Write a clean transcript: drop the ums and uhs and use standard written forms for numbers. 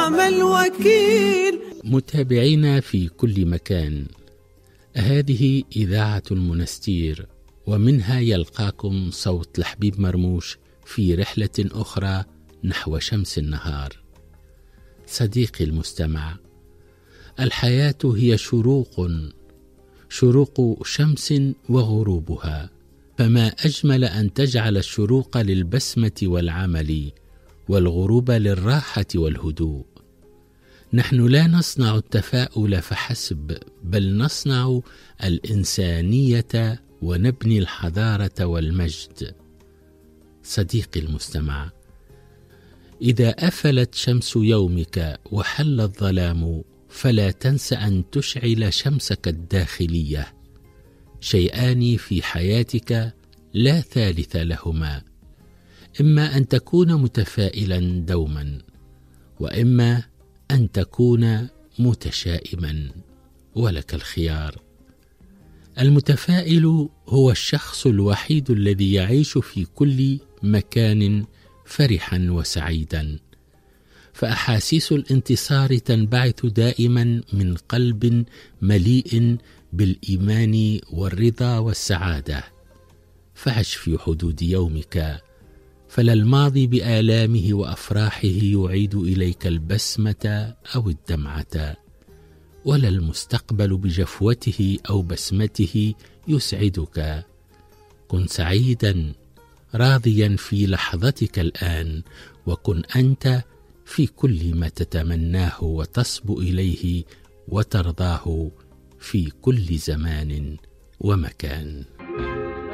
ونعم الوكيل. متابعينا في كل مكان، هذه إذاعة المنستير، ومنها يلقاكم صوت لحبيب مرموش في رحلة أخرى نحو شمس النهار. صديقي المستمع، الحياة هي شروق شمس وغروبها، فما أجمل أن تجعل الشروق للبسمة والعمل، والغروب للراحة والهدوء. نحن لا نصنع التفاؤل فحسب، بل نصنع الإنسانية ونبني الحضارة والمجد. صديقي المستمع، إذا أفلت شمس يومك وحل الظلام، فلا تنس أن تشعل شمسك الداخلية. شيئان في حياتك لا ثالث لهما، إما أن تكون متفائلا دوما، وإما أن تكون متشائما، ولك الخيار. المتفائل هو الشخص الوحيد الذي يعيش في كل مكان فرحا وسعيدا، فأحاسيس الانتصار تنبعث دائما من قلب مليء بالإيمان والرضا والسعادة. فعش في حدود يومك، فلا الماضي بآلامه وأفراحه يعيد إليك البسمة أو الدمعة، ولا المستقبل بجفوته أو بسمته يسعدك. كن سعيدا راضيا في لحظتك الآن، وكن أنت في كل ما تتمناه وتصبو إليه وترضاه في كل زمان ومكان.